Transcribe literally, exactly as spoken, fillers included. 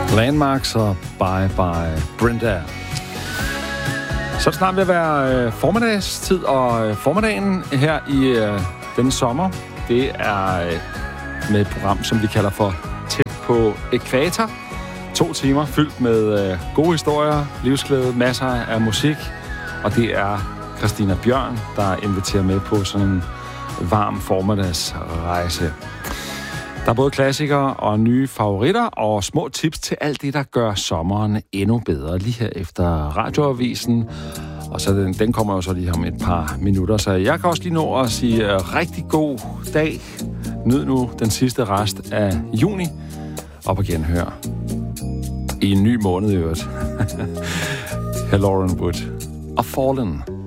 Landmarks og Bye Bye Brenda. Så er det snart ved at være øh, formiddagstid, og øh, formiddagen her i øh, denne sommer, det er øh, med et program, som vi kalder for Tæt på Ækvator. To timer fyldt med øh, gode historier, livsglæde, masser af musik, og det er Christina Bjørn, der inviterer med på sådan en varm formiddagsrejse. Der er både klassikere og nye favoritter og små tips til alt det, der gør sommeren endnu bedre, lige her efter radioavisen. Og så den, den kommer jo så lige om et par minutter, så jeg kan også lige nå at sige uh, rigtig god dag. Nyd nu den sidste rest af juni. Op og genhør. I en ny måned i øvrigt. Her Lauren Wood og Fallen.